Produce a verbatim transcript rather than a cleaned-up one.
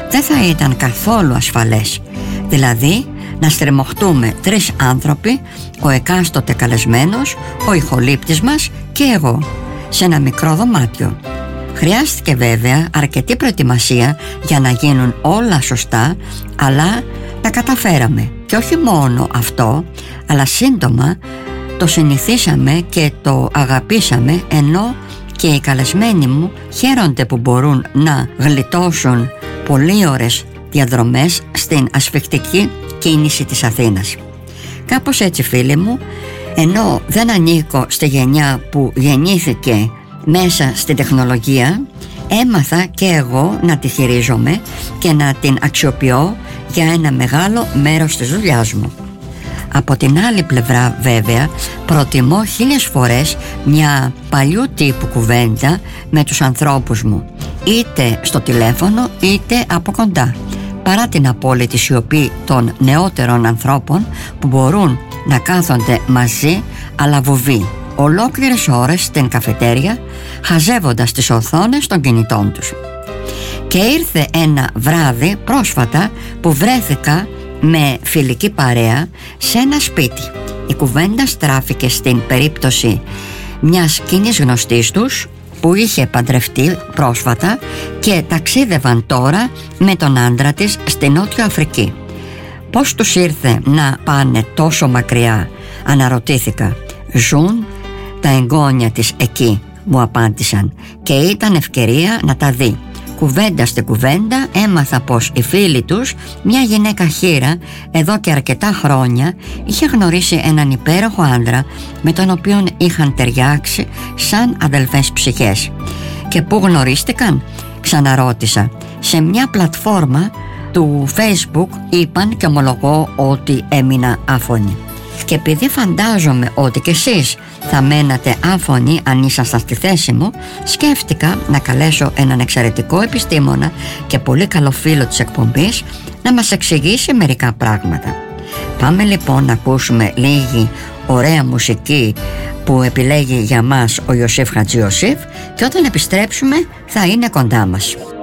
δεν θα ήταν καθόλου ασφαλές. Δηλαδή να στριμωχτούμε τρεις άνθρωποι, ο εκάστοτε καλεσμένος, ο ηχολήπτης μας και εγώ, σε ένα μικρό δωμάτιο. Χρειάστηκε βέβαια αρκετή προετοιμασία για να γίνουν όλα σωστά, αλλά τα καταφέραμε. Και όχι μόνο αυτό, αλλά σύντομα το συνηθίσαμε και το αγαπήσαμε, ενώ και οι καλεσμένοι μου χαίρονται που μπορούν να γλιτώσουν πολύ ώρες διαδρομές στην ασφικτική κίνηση της Αθήνας. Κάπως έτσι, φίλοι μου, ενώ δεν ανήκω στη γενιά που γεννήθηκε μέσα στην τεχνολογία, έμαθα και εγώ να τη χειρίζομαι και να την αξιοποιώ για ένα μεγάλο μέρος της δουλειάς μου. Από την άλλη πλευρά βέβαια προτιμώ χίλιες φορές μια παλιού τύπου κουβέντα με τους ανθρώπους μου, είτε στο τηλέφωνο είτε από κοντά, παρά την απόλυτη σιωπή των νεότερων ανθρώπων που μπορούν να κάθονται μαζί αλλά βουβοί ολόκληρες ώρες στην καφετέρια, χαζεύοντας τις οθόνες των κινητών τους. Και ήρθε ένα βράδυ πρόσφατα που βρέθηκα με φιλική παρέα σε ένα σπίτι. Η κουβέντα στράφηκε στην περίπτωση μιας κοινής γνωστής τους που είχε παντρευτεί πρόσφατα και ταξίδευαν τώρα με τον άντρα της στη Νότια Αφρική. Πώς τους ήρθε να πάνε τόσο μακριά, αναρωτήθηκα. Ζουν τα εγγόνια της εκεί, μου απάντησαν, και ήταν ευκαιρία να τα δει. Κουβέντα στην κουβέντα έμαθα πως η φίλη τους, μια γυναίκα χήρα, εδώ και αρκετά χρόνια είχε γνωρίσει έναν υπέροχο άντρα με τον οποίο είχαν ταιριάξει σαν αδελφές ψυχές. Και πού γνωρίστηκαν? Ξαναρώτησα. Σε μια πλατφόρμα του Facebook, είπαν, και ομολογώ ότι έμεινα άφωνη. Και επειδή φαντάζομαι ότι κι εσείς θα μένατε άφωνοι αν ήσασταν στη θέση μου, σκέφτηκα να καλέσω έναν εξαιρετικό επιστήμονα και πολύ καλό φίλο της εκπομπής να μας εξηγήσει μερικά πράγματα. Πάμε λοιπόν να ακούσουμε λίγη ωραία μουσική που επιλέγει για μας ο Ιωσήφ Χατζιωσήφ, και όταν επιστρέψουμε θα είναι κοντά μας.